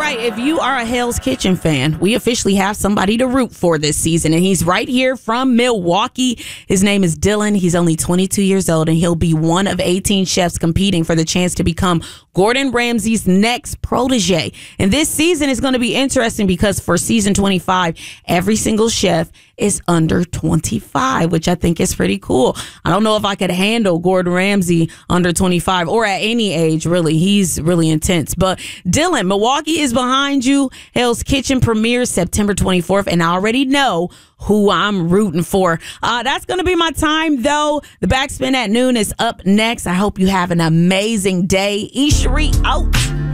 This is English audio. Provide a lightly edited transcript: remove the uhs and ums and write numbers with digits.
right, if you are a Hell's Kitchen fan, we officially have somebody to root for this season, and he's right here from Milwaukee. His name is Dylan. He's only 22 years old, and he'll be one of 18 chefs competing for the chance to become Gordon Ramsay's next protege. And this season is going to be interesting because for season 25, every single chef is under 25, which I think is pretty cool. I don't know if I could handle Gordon Ramsay under 25 or at any age, really. He's really intense. But Dylan, Milwaukee is behind you. Hell's Kitchen premieres September 24th, and I already know who I'm rooting for. That's going to be my time, though. The Backspin at noon is up next. I hope you have an amazing day. Ishari out.